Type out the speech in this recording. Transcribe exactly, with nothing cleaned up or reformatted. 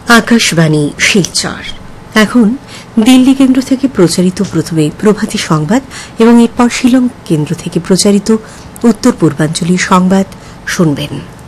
আকাশবাণী শিলচর। এখন দিল্লি কেন্দ্র থেকে প্রচারিত প্রথমে প্রভাতী সংবাদ এবং এরপর শিলং কেন্দ্র থেকে প্রচারিত উত্তর পূর্বাঞ্চলীয় সংবাদ শুনবেন।